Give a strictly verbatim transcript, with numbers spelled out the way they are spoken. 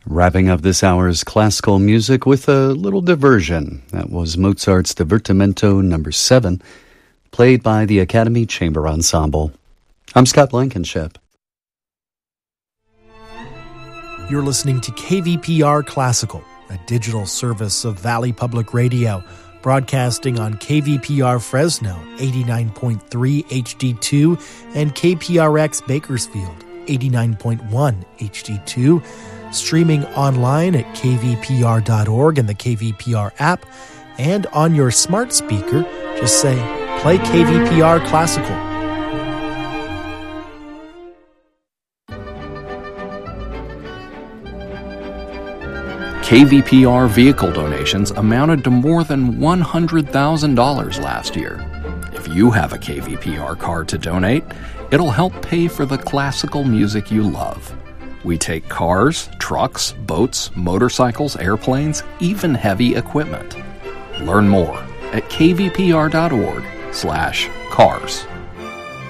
Wrapping up this hour's classical music with a little diversion. That was Mozart's Divertimento number seven, played by the Academy Chamber Ensemble. I'm Scott Blankenship. You're listening to K V P R Classical, a digital service of Valley Public Radio, broadcasting on K V P R Fresno, eighty-nine point three H D two, and K P R X Bakersfield, eighty-nine point one H D two, streaming online at K V P R dot org and the K V P R app, and on your smart speaker, just say, play K V P R Classical. K V P R vehicle donations amounted to more than one hundred thousand dollars last year. If you have a K V P R card to donate, it'll help pay for the classical music you love. We take cars, trucks, boats, motorcycles, airplanes, even heavy equipment. Learn more at K V P R dot org slash cars.